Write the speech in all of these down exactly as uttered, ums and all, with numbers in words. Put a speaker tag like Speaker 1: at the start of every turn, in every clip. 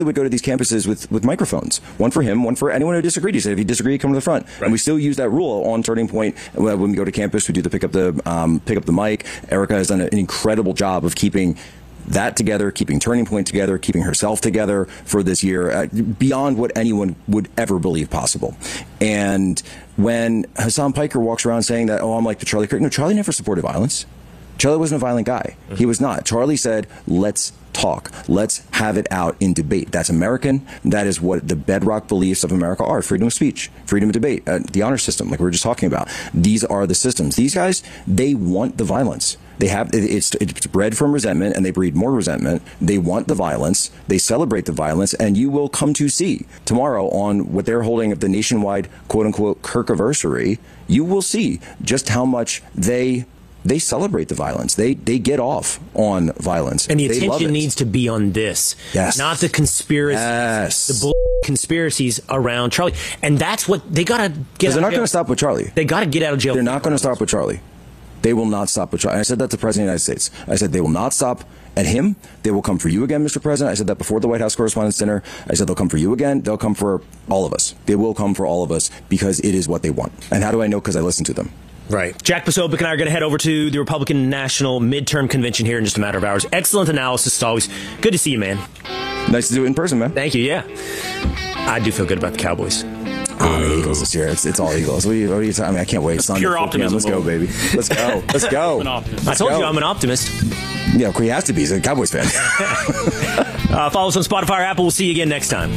Speaker 1: would go to these campuses with, with microphones, one for him, one for anyone who disagreed. He said, if you disagree, come to the front. Right. And we still use that rule on Turning Point. When we go to campus, we do the pick up the um, pick up the mic. Erica has done an incredible job of keeping that together, keeping Turning Point together, keeping herself together for this year, uh, beyond what anyone would ever believe possible. And when Hassan Piker walks around saying that, oh, I'm like the Charlie Kirk, no, Charlie never supported violence. Charlie wasn't a violent guy. Mm-hmm. He was not. Charlie said, let's talk. Let's have it out in debate. That's American. That is what the bedrock beliefs of America are. Freedom of speech, freedom of debate, uh, the honor system, like we were just talking about. These are the systems. These guys, they want the violence. They have it's it's bred from resentment, and they breed more resentment. They want the violence. They celebrate the violence, and you will come to see tomorrow on what they're holding at the nationwide quote unquote Kirkiversary. You will see just how much they they celebrate the violence. They they get off on violence,
Speaker 2: and the
Speaker 1: they
Speaker 2: attention needs to be on this,
Speaker 1: yes,
Speaker 2: not the conspiracy,
Speaker 1: yes.
Speaker 2: the bull conspiracies around Charlie. And that's what they gotta get.
Speaker 1: Because they're not going to stop with Charlie.
Speaker 2: They gotta get out of jail.
Speaker 1: They're not going to stop with Charlie. They will not stop with Charlie. I said that to the President of the United States. I said they will not stop at him. They will come for you again, Mister President. I said that before the White House Correspondents' Dinner. I said they'll come for you again. They'll come for all of us. They will come for all of us because it is what they want. And how do I know? Because I listen to them.
Speaker 2: Right. Jack Posobiec and I are going to head over to the Republican National Midterm Convention here in just a matter of hours. Excellent analysis as always. Good to see you, man.
Speaker 1: Nice to do it in person, man.
Speaker 2: Thank you, yeah. I do feel good about the Cowboys.
Speaker 1: Oh, the Eagles this year. It's, it's all Eagles. What are you, what are you talking? I mean, I can't wait.
Speaker 3: Sunday, pure optimism.
Speaker 1: Let's go, baby. Let's go. Let's go.
Speaker 2: Let's
Speaker 1: I
Speaker 2: told
Speaker 1: go.
Speaker 2: you I'm an optimist.
Speaker 1: Yeah, he has to be. He's a Cowboys fan.
Speaker 2: uh, follow us on Spotify or Apple. We'll see you again next time.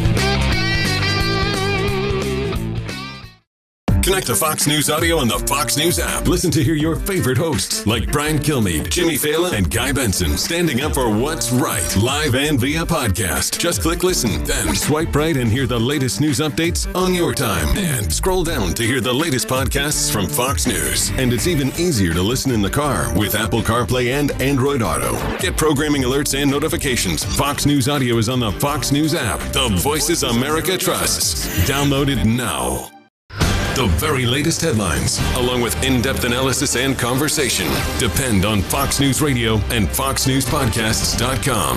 Speaker 4: Connect to Fox News Audio on the Fox News app. Listen to hear your favorite hosts like Brian Kilmeade, Jimmy Fallon, and Guy Benson standing up for what's right, live and via podcast. Just click listen, then swipe right and hear the latest news updates on your time. And scroll down to hear the latest podcasts from Fox News. And it's even easier to listen in the car with Apple CarPlay and Android Auto. Get programming alerts and notifications. Fox News Audio is on the Fox News app. The voices America trusts. Download it now. The very latest headlines, along with in-depth analysis and conversation, depend on Fox News Radio and fox news podcasts dot com.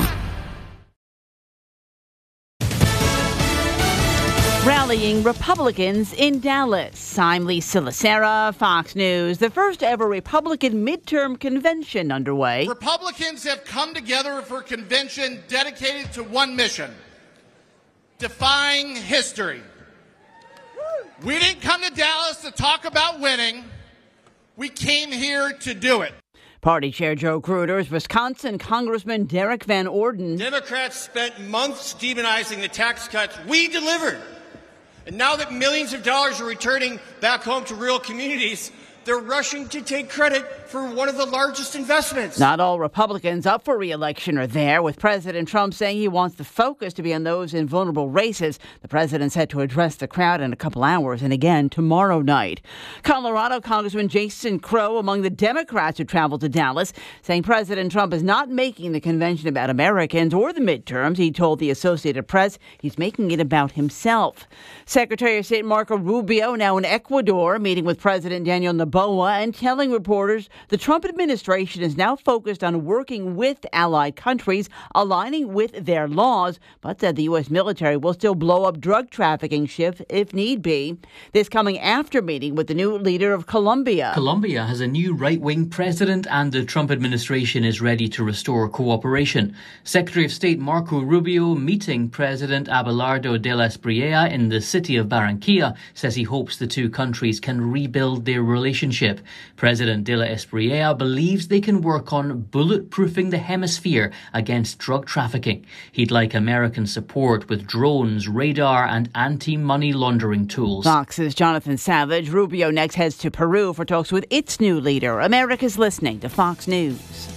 Speaker 5: Rallying Republicans in Dallas. I'm Lisa Lacera, Fox News. The first ever Republican midterm convention underway.
Speaker 6: Republicans have come together for a convention dedicated to one mission: defying history. We didn't come to Dallas to talk about winning. We came here to do it.
Speaker 5: Party Chair Joe Kruder's Wisconsin Congressman Derek Van Orden.
Speaker 7: Democrats spent months demonizing the tax cuts we delivered. And now that millions of dollars are returning back home to rural communities, they're rushing to take credit for one of the largest investments.
Speaker 5: Not all Republicans up for re-election are there, with President Trump saying he wants the focus to be on those in vulnerable races. The president's set to address the crowd in a couple hours and again tomorrow night. Colorado Congressman Jason Crow among the Democrats who traveled to Dallas, saying President Trump is not making the convention about Americans or the midterms. He told the Associated Press he's making it about himself. Secretary of State Marco Rubio now in Ecuador, meeting with President Daniel Noboa and telling reporters the Trump administration is now focused on working with allied countries, aligning with their laws, but said the U S military will still blow up drug trafficking ships if need be. This coming after meeting with the new leader of Colombia.
Speaker 8: Colombia has a new right-wing president and the Trump administration is ready to restore cooperation. Secretary of State Marco Rubio meeting President Abelardo del Espriella in the city of Barranquilla says he hopes the two countries can rebuild their relationship. President de la Espriella believes they can work on bulletproofing the hemisphere against drug trafficking. He'd like American support with drones, radar, and anti-money laundering tools.
Speaker 5: Fox's Jonathan Savage. Rubio next heads to Peru for talks with its new leader. America's listening to Fox News.